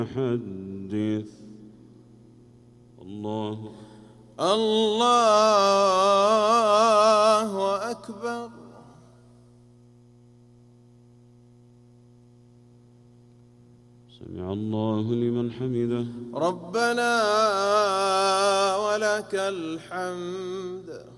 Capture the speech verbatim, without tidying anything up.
حدث. الله الله أكبر. سمع الله لمن حمده. ربنا ولك الحمد.